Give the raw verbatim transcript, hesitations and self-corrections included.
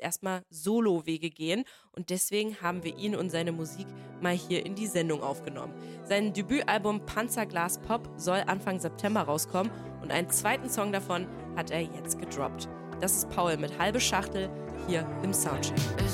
erstmal Solo-Wege gehen und deswegen haben wir ihn und seine Musik mal hier in die Sendung aufgenommen. Sein Debütalbum Panzerglas Pop soll Anfang September rauskommen und einen zweiten Song davon hat er jetzt gedroppt. Das ist Paul mit Halbe Schachtel hier im Soundcheck.